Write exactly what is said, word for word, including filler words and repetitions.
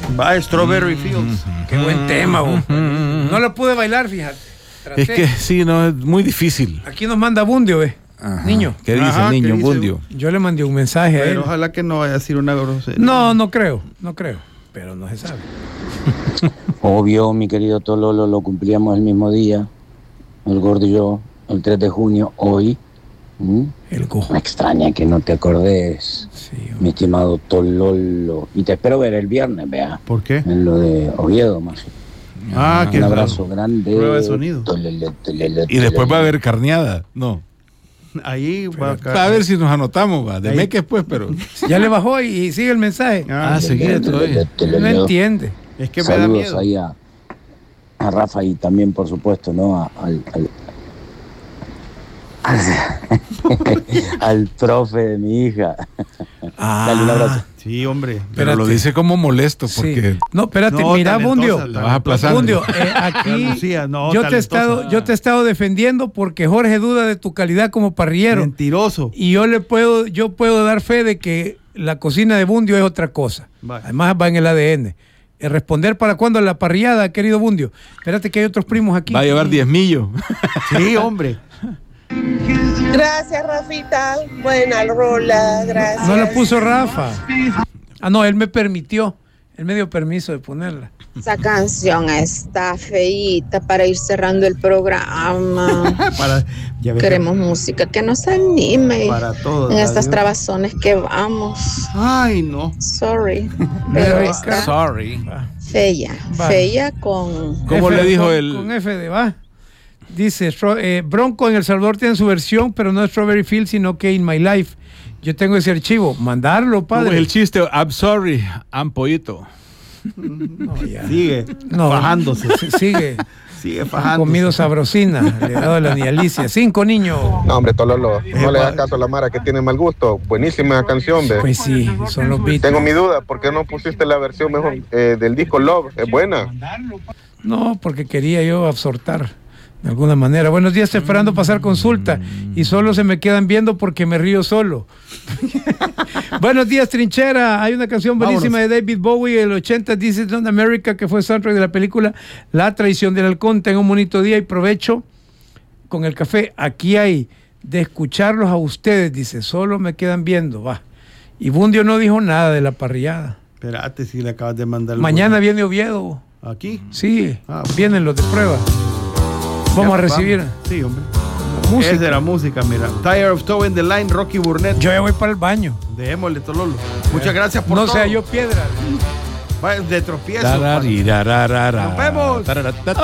Va, Strawberry Fields. Qué buen tema, vos. No lo pude bailar, fíjate. Traté. Es que sí, no, es muy difícil. Aquí nos manda Bundio, ¿ves? Ajá. Niño. ¿Qué dice Ajá, el niño ¿qué dice? Bundio? Yo le mandé un mensaje a él. Pero ojalá que no vaya a decir una grosería. No, no creo, no creo. Pero no se sabe. Obvio, mi querido Tololo, lo cumplíamos el mismo día. El gordo y yo, el tres de junio, hoy. ¿Mm? El go. Me extraña que no te acordes, Sí, mi estimado Tololo. Y te espero ver el viernes, vea. ¿Por qué? En lo de Oviedo, más. Ah, que Un abrazo grande. Prueba de sonido. Tolele, tolele, Y después tolele. va a haber carneada. No. Ahí va a Va a ver si nos anotamos, va. De Ahí. meques pues, pero. Ya le bajó y, y sigue el mensaje. Ah, seguía todavía. No entiende. Es que me da Saludos miedo. ahí a, a Rafa y también, por supuesto, ¿no? A- al, al, al, al profe de mi hija. Dale un abrazo. Sí, hombre. Pero lo Espérate. dice como molesto, Sí. porque. No, espérate, No, mira, talentosa, Bundio. talentosa. La vas aplazando. Bundio, eh, aquí Lucía, no, yo, te he talentosa. estado, yo te he estado defendiendo porque Jorge duda de tu calidad como parrillero. Mentiroso. Y yo le puedo, yo puedo dar fe de que la cocina de Bundio es otra cosa. Vale. Además va en el A D N. Eh, responder para cuándo la parrillada, querido Bundio. Espérate que hay otros primos aquí. Va a llevar diezmillo. Sí, hombre. Gracias, Rafita. Buena rola, gracias. No la puso Rafa. Ah, no, él me permitió. Él me dio permiso de ponerla. Esa canción está feíta para ir cerrando el programa. Para, ya ves, Queremos música que nos anime para todos. en estas adiós. trabazones que vamos. Ay, no. Sorry, pero Pero está Sorry. fea, Vale. fea con... ¿Cómo F le de- dijo con, el- Con F de va. Dice, Stro- eh, Bronco en El Salvador tiene su versión, pero no es Strawberry Fields, sino que In My Life. Yo tengo ese archivo. Mandarlo, ¿Cómo es padre. el chiste? I'm sorry, I'm pollito. No, ya. Sigue No, fajándose. sí, Sigue. Sigue Han fajándose. comido sabrosina. Le he dado la ni Alicia. Cinco niños. No, hombre, Tololo, no le hagas caso a la Mara que tiene mal gusto. Buenísima canción, ve. Pues sí, son los beats. Tengo mi duda, ¿por qué no pusiste la versión mejor eh, del disco Love? Es buena. No, porque quería yo absortar de alguna manera. Buenos días, estoy esperando pasar consulta y solo se me quedan viendo porque me río solo. Buenos días, Trinchera. Hay una canción buenísima de David Bowie del ochenta, This is Not America, que fue soundtrack de la película La Traición del Halcón. Tenga un bonito día y provecho con el café. Aquí hay de escucharlos a ustedes, dice, solo me quedan viendo. Va. Y Bundio no dijo nada de la parrillada. Espérate si le acabas de mandar. el Mañana botón. viene Oviedo. ¿Aquí? Sí, Ah, vienen los de prueba. Vamos a Ya, recibir Sí, hombre. música. Esa era música, mira. Tired of Towing the Line, Rocky Burnett. Yo ya voy para el baño. Dejémosle, Tololo. Muchas gracias por No todo. sea yo piedra. Vaya, de tropiezo. Tarari, rararara. Nos vemos. Tararata.